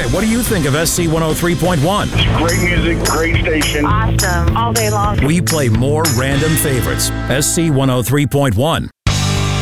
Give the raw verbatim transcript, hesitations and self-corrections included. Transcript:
Hey, what do you think of S C one oh three point one? It's great music, great station. Awesome. All day long. We play more random favorites. S C one oh three point one.